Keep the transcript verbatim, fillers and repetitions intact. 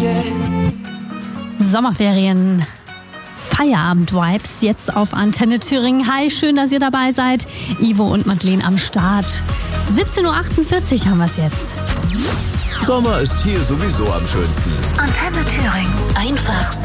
Sommerferien, Feierabend-Vibes jetzt auf Antenne Thüringen. Hi, schön, dass ihr dabei seid. Ivo und Madeleine am Start. siebzehn Uhr achtundvierzig haben wir es jetzt. Sommer ist hier sowieso am schönsten. Antenne Thüringen. Einfach